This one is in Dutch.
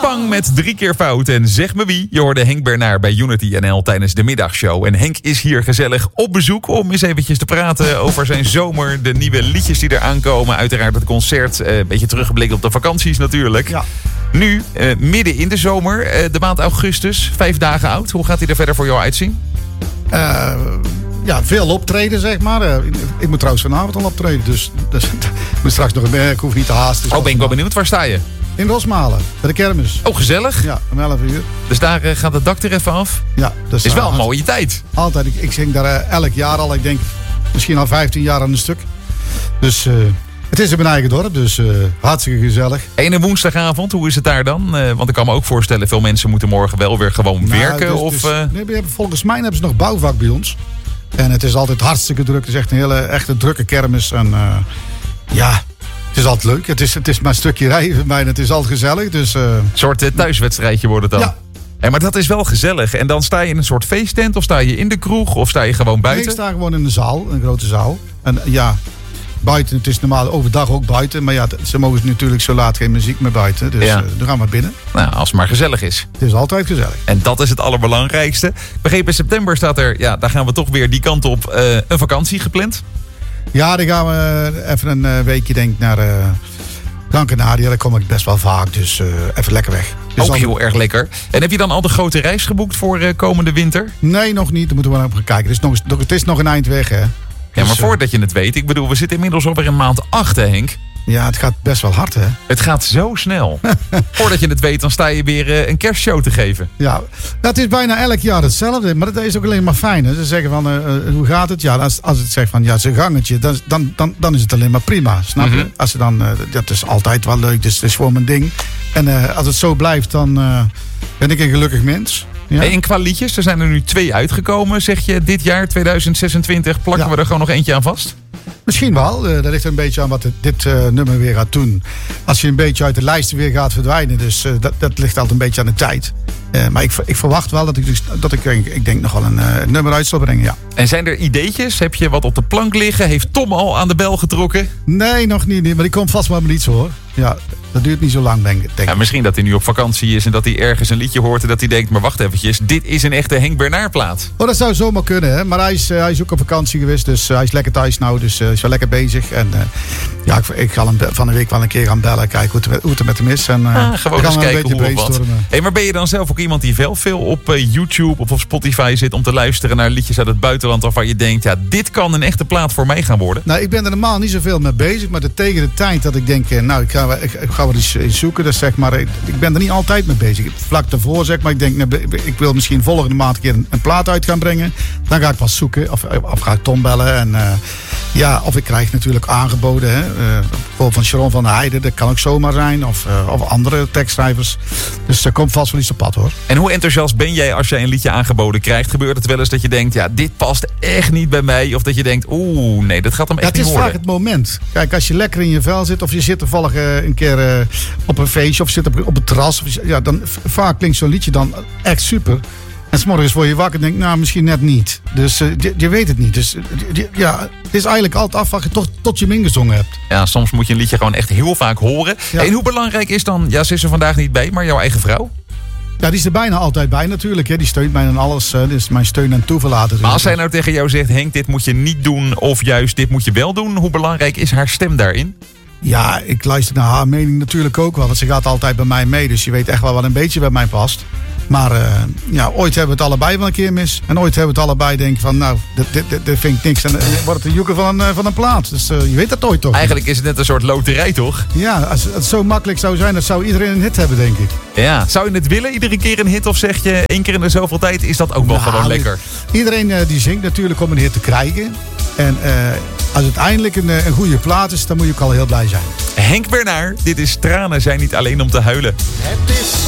Pang met 3 keer fout en zeg me wie. Je hoorde Henk Bernard bij Unity NL tijdens de middagshow. En Henk is hier gezellig op bezoek om eens eventjes te praten over zijn zomer. De nieuwe liedjes die er aankomen. Uiteraard het concert. Een beetje teruggeblikt op de vakanties natuurlijk. Ja. Nu, midden in de zomer, de maand augustus. 5 dagen oud. Hoe gaat hij er verder voor jou uitzien? Ja, veel optreden, zeg maar. Ik moet trouwens vanavond al optreden, dus ik moet straks nog ik hoef niet te haasten. Oh, ben ik wel benieuwd. Waar sta je? In Rosmalen, bij de kermis. Oh, gezellig. Ja, om 11 uur. Dus daar gaat het dak er even af. Ja, dat is wel een mooie tijd. Altijd. Ik zing daar elk jaar al. Ik denk misschien al 15 jaar aan een stuk. Dus het is in mijn eigen dorp, dus hartstikke gezellig. Ene woensdagavond, hoe is het daar dan? Want ik kan me ook voorstellen, veel mensen moeten morgen wel weer gewoon werken. Volgens mij hebben ze nog bouwvak bij ons. En het is altijd hartstikke druk. Het is echt een echte drukke kermis. En het is altijd leuk. Het is maar een stukje rijden voor mij en het is altijd gezellig. Dus, een soort thuiswedstrijdje wordt het dan? Ja. Hey, maar dat is wel gezellig. En dan sta je in een soort feesttent of sta je in de kroeg of sta je gewoon buiten? Nee, ik sta gewoon in de zaal, een grote zaal. En ja, buiten, het is normaal overdag ook buiten. Maar ja, ze mogen natuurlijk zo laat geen muziek meer buiten. Dus dan gaan we binnen. Nou, als het maar gezellig is. Het is altijd gezellig. En dat is het allerbelangrijkste. Ik begreep in september staat er, daar gaan we toch weer die kant op, een vakantie gepland. Ja, dan gaan we even een weekje denk ik naar Gran Canaria. Daar kom ik best wel vaak, dus even lekker weg. Dus ook heel erg lekker. En heb je dan al de grote reis geboekt voor komende winter? Nee, nog niet. Daar moeten we naar gaan kijken. Het is nog een eind weg, hè. Ja, maar voordat je het weet, ik bedoel, we zitten inmiddels alweer in maand 8, hè, Henk? Ja, het gaat best wel hard, hè? Het gaat zo snel. Voordat je het weet, dan sta je weer een kerstshow te geven. Ja, dat is bijna elk jaar hetzelfde. Maar dat is ook alleen maar fijn. Hè? Ze zeggen van, hoe gaat het? Ja, als het zegt van, zijn gangetje, dan is het alleen maar prima. Snap je? Als ze dan, dat is altijd wel leuk. Dus het is gewoon mijn ding. En als het zo blijft, dan ben ik een gelukkig mens. Ja. Hey, en qua liedjes, er zijn er nu 2 uitgekomen. Zeg je, dit jaar, 2026, plakken we er gewoon nog eentje aan vast? Misschien wel. Dat ligt een beetje aan wat dit nummer weer gaat doen. Als je een beetje uit de lijsten weer gaat verdwijnen. Dus dat ligt altijd een beetje aan de tijd. Maar ik verwacht wel dat ik denk nog wel een nummer uit zal brengen, ja. En zijn er ideetjes? Heb je wat op de plank liggen? Heeft Tom al aan de bel getrokken? Nee, nog niet. Maar die komt vast wel met iets, hoor. Ja, dat duurt niet zo lang, denk ik. Ja, misschien dat hij nu op vakantie is en dat hij ergens een liedje hoort en dat hij denkt, maar wacht eventjes, dit is een echte Henk Bernard plaat. Oh, dat zou zomaar kunnen, hè. Maar hij is ook op vakantie geweest, dus hij is lekker thuis nou, dus hij is wel lekker bezig. En ik ga hem van de week wel een keer gaan bellen, kijken hoe het met hem is. En gewoon eens kijken hoe of wat. Hey, maar ben je dan zelf ook iemand die wel veel op YouTube of op Spotify zit om te luisteren naar liedjes uit het buitenland waarvan je denkt, ja, dit kan een echte plaat voor mij gaan worden? Nou, ik ben er normaal niet zoveel mee bezig, maar tegen de tijd dat ik denk, ik ga wel eens zoeken, dus zeg maar, ik ben er niet altijd mee bezig. Vlak daarvoor, zeg maar, ik denk, ik wil misschien volgende maand een keer een plaat uit gaan brengen. Dan ga ik pas zoeken, of ga ik Tom bellen. En of ik krijg natuurlijk aangeboden, hè, bijvoorbeeld van Sharon van der Heijden, dat kan ook zomaar zijn, of andere tekstschrijvers. Dus er komt vast wel iets op pad, hoor. En hoe enthousiast ben jij als jij een liedje aangeboden krijgt? Gebeurt het wel eens dat je denkt, ja, dit past echt niet bij mij? Of dat je denkt, nee, dat gaat hem echt niet worden? Het is vaak het moment. Kijk, als je lekker in je vel zit, of je zit toevallig een keer op een feestje, of je zit op het terras, dan vaak klinkt zo'n liedje dan echt super. En 's morgens word je wakker en denk, nou, misschien net niet. Dus je weet het niet. Dus het is eigenlijk altijd afwachten tot je hem ingezongen hebt. Ja, soms moet je een liedje gewoon echt heel vaak horen. Ja. En hoe belangrijk is dan, ze is er vandaag niet bij, maar jouw eigen vrouw? Ja, die is er bijna altijd bij natuurlijk. Hè. Die steunt mij in alles. Dit is mijn steun en toeverlaten. Maar als zij nou tegen jou zegt, Henk, dit moet je niet doen, of juist dit moet je wel doen, hoe belangrijk is haar stem daarin? Ja, ik luister naar haar mening natuurlijk ook wel. Want ze gaat altijd bij mij mee. Dus je weet echt wel wat een beetje bij mij past. Maar ooit hebben we het allebei wel een keer mis. En ooit hebben we het allebei denken van, nou, dit vind ik niks. En dan wordt het een joeker van een plaat. Dus je weet dat ooit toch. Eigenlijk is het net een soort loterij, toch? Ja, als het zo makkelijk zou zijn, dan zou iedereen een hit hebben, denk ik. Ja, zou je het willen, iedere keer een hit? Of zeg je, 1 keer in de zoveel tijd is dat ook wel gewoon lekker? Iedereen die zingt natuurlijk om een hit te krijgen. En als het eindelijk een goede plaat is, dan moet je ook al heel blij zijn. Henk Bernard, dit is Tranen zijn niet alleen om te huilen. Het is